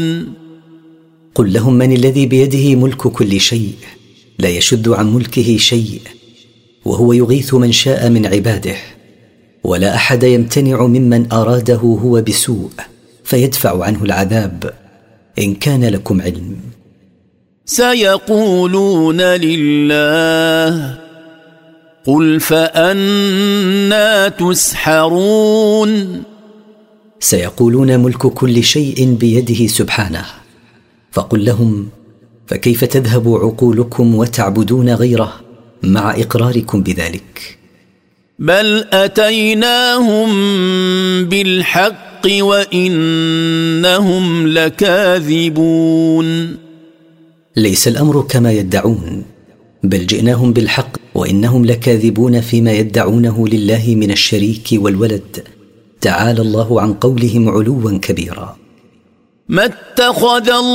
قل لهم: من الذي بيده ملك كل شيء، لا يشد عن ملكه شيء، وهو يغيث من شاء من عباده، ولا أحد يمتنع ممن أراده هو بسوء فيدفع عنه العذاب، إن كان لكم علم. سيقولون لله قل فأنى تسحرون. سيقولون: ملك كل شيء بيده سبحانه. فقل لهم: فكيف تذهب عقولكم وتعبدون غيره مع إقراركم بذلك؟ بل أتيناهم بالحق وإنهم لكاذبون. ليس الأمر كما يدعون، بل جئناهم بالحق وإنهم لكاذبون فيما يدعونه لله من الشريك والولد، تعالى الله عن قولهم علوا كبيرا. ما اتخذ